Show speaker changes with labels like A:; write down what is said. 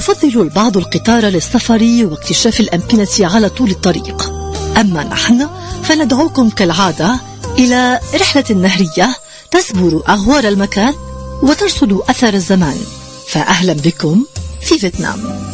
A: يفضل البعض القطار للسفر واكتشاف الأمكنة على طول الطريق، أما نحن فندعوكم كالعادة إلى رحلة نهرية تسبر أغوار المكان وترصد أثر الزمان. فأهلا بكم في فيتنام.